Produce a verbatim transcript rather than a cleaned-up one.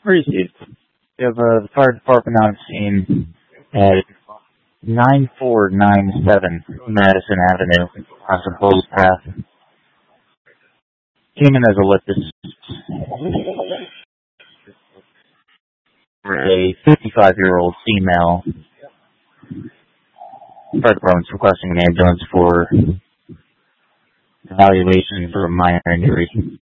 Received. We have uh, the fire department on scene at nine four nine seven Madison Avenue on some Bulls Path. Came in as a witness for a fifty-five-year-old female. Fire department's requesting an ambulance for evaluation for a minor injury.